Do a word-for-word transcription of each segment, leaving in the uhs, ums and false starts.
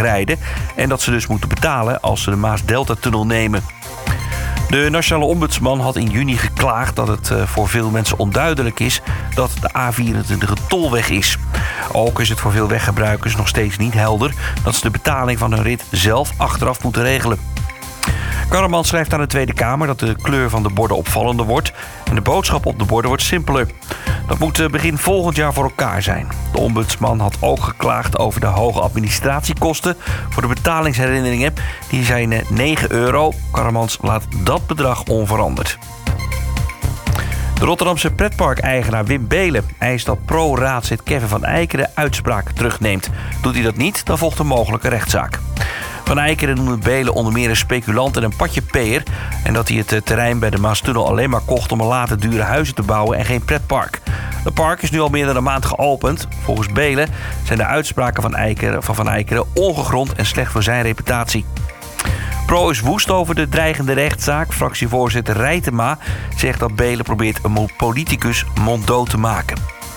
rijden en dat ze dus moeten betalen als ze de Maas-Delta-tunnel nemen. De Nationale Ombudsman had in juni geklaagd dat het voor veel mensen onduidelijk is dat de A vierentwintig een tolweg is. Ook is het voor veel weggebruikers nog steeds niet helder dat ze de betaling van hun rit zelf achteraf moeten regelen. Karremans schrijft aan de Tweede Kamer dat de kleur van de borden opvallender wordt en de boodschap op de borden wordt simpeler. Dat moet begin volgend jaar voor elkaar zijn. De ombudsman had ook geklaagd over de hoge administratiekosten voor de betalingsherinneringen. Die zijn negen euro. Karremans laat dat bedrag onveranderd. De Rotterdamse pretparkeigenaar Wim Beelen eist dat pro-raadslid Kevin van Eijken de uitspraak terugneemt. Doet hij dat niet, dan volgt een mogelijke rechtszaak. Van Eijken noemde Beelen onder meer een speculant en een patjepeer en dat hij het terrein bij de Maastunnel alleen maar kocht om er later dure huizen te bouwen en geen pretpark. Het park is nu al meer dan een maand geopend. Volgens Beelen zijn de uitspraken van Eijken, van Van Eijken ongegrond en slecht voor zijn reputatie. Pro is woest over de dreigende rechtszaak. Fractievoorzitter Rijtema zegt dat Beelen probeert een politicus monddood te maken.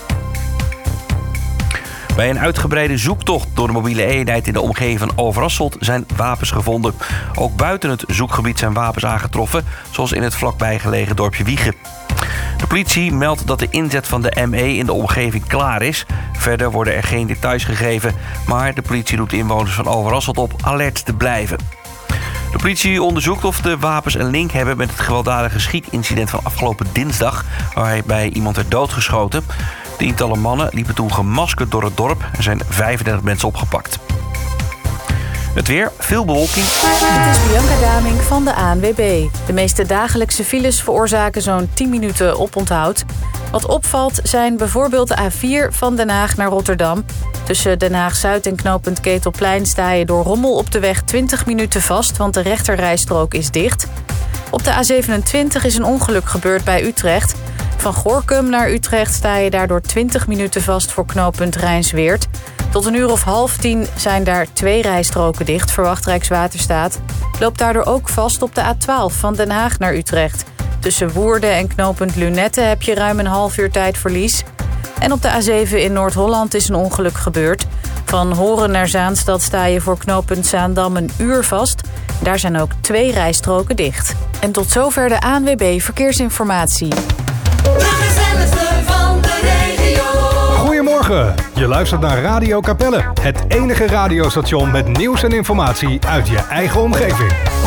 Bij een uitgebreide zoektocht door de mobiele eenheid in de omgeving van Overasselt zijn wapens gevonden. Ook buiten het zoekgebied zijn wapens aangetroffen, zoals in het vlakbij gelegen dorpje Wiegen. De politie meldt dat de inzet van de M E in de omgeving klaar is. Verder worden er geen details gegeven, maar de politie roept inwoners van Overasselt op alert te blijven. De politie onderzoekt of de wapens een link hebben met het gewelddadige schietincident van afgelopen dinsdag, waarbij iemand werd doodgeschoten. Tientallen mannen liepen toen gemaskerd door het dorp. Er zijn vijfendertig mensen opgepakt. Het weer, veel bewolking. Het is Bianca Daming van de A N W B. De meeste dagelijkse files veroorzaken zo'n tien minuten oponthoud. Wat opvalt zijn bijvoorbeeld de A vier van Den Haag naar Rotterdam. Tussen Den Haag-Zuid en knooppunt Ketelplein sta je door rommel op de weg twintig minuten vast, want de rechterrijstrook is dicht. Op de A zevenentwintig is een ongeluk gebeurd bij Utrecht. Van Gorinchem naar Utrecht sta je daardoor twintig minuten vast voor knooppunt Rijnsweert. Tot een uur of half tien zijn daar twee rijstroken dicht, verwacht Rijkswaterstaat. Loopt daardoor ook vast op de A twaalf van Den Haag naar Utrecht. Tussen Woerden en knooppunt Lunette heb je ruim een half uur tijdverlies. En op de A zeven in Noord-Holland is een ongeluk gebeurd. Van Horen naar Zaanstad sta je voor knooppunt Zaandam een uur vast. Daar zijn ook twee rijstroken dicht. En tot zover de A N W B Verkeersinformatie. Van de regio. Goedemorgen, je luistert naar Radio Capelle. Het enige radiostation met nieuws en informatie uit je eigen omgeving.